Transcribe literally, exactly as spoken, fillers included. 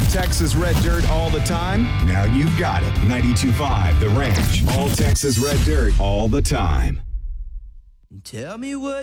Texas Red Dirt all the time? Now you've got it. ninety-two point five The Ranch. All Texas Red Dirt all the time. Tell me what